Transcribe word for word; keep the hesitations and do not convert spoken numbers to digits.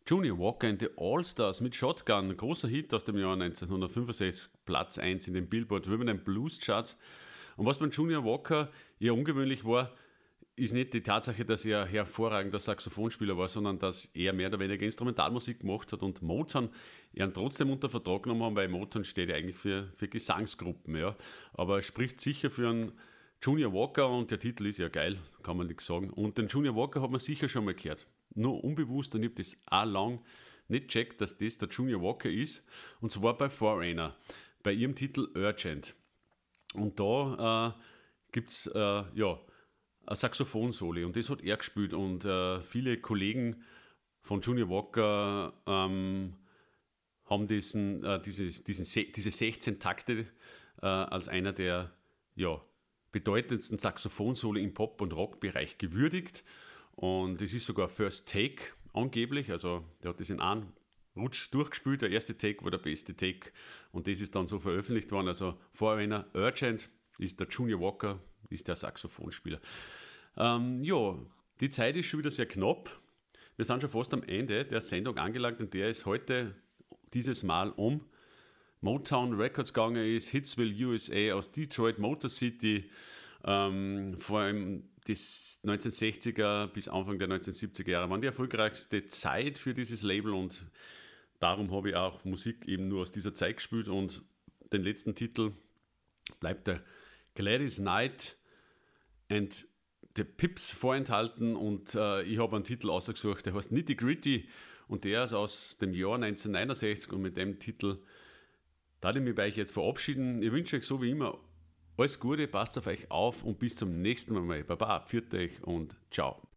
Junior Walker and the All-Stars mit Shotgun, großer Hit aus dem Jahr neunzehnhundertfünfundsechzig, Platz eins in den Billboard Women and Blues Charts. Und was beim Junior Walker eher ungewöhnlich war, ist nicht die Tatsache, dass er hervorragender Saxophonspieler war, sondern dass er mehr oder weniger Instrumentalmusik gemacht hat und Motown ihn trotzdem unter Vertrag genommen haben, weil Motown steht ja eigentlich für, für Gesangsgruppen. Ja. Aber er spricht sicher für einen Junior Walker und der Titel ist ja geil, kann man nichts sagen. Und den Junior Walker hat man sicher schon mal gehört. Nur unbewusst, und ich habe das auch lang nicht gecheckt, dass das der Junior Walker ist. Und zwar bei Foreigner, bei ihrem Titel Urgent. Und da äh, gibt es äh, ja, ein Saxophon-Soli und das hat er gespielt. Und äh, viele Kollegen von Junior Walker ähm, haben diesen, äh, dieses, diesen, diese sechzehn Takte äh, als einer der ja, bedeutendsten Saxophon-Soli im Pop- und Rock-Bereich gewürdigt. Und es ist sogar First Take angeblich, also der hat das in einem Rutsch durchgespielt. Der erste Take war der beste Take und das ist dann so veröffentlicht worden. Also Foreigner Urgent ist der Junior Walker, ist der Saxophonspieler. Ähm, ja, die Zeit ist schon wieder sehr knapp. Wir sind schon fast am Ende der Sendung angelangt und der ist heute dieses Mal um Motown Records gegangen ist, Hitsville, U S A, aus Detroit, Motor City, ähm, vor allem das neunzehnhundertsechziger bis Anfang der neunzehnhundertsiebziger Jahre waren die erfolgreichste Zeit für dieses Label und darum habe ich auch Musik eben nur aus dieser Zeit gespielt und den letzten Titel bleibt der Gladys Knight and the Pips vorenthalten und äh, ich habe einen Titel ausgesucht, der heißt Nitty Gritty und der ist aus dem Jahr neunzehnhundertneunundsechzig und mit dem Titel darf ich mich bei euch jetzt verabschieden. Ich wünsche euch so wie immer alles Gute, passt auf euch auf und bis zum nächsten Mal. Baba, pfiat euch und ciao.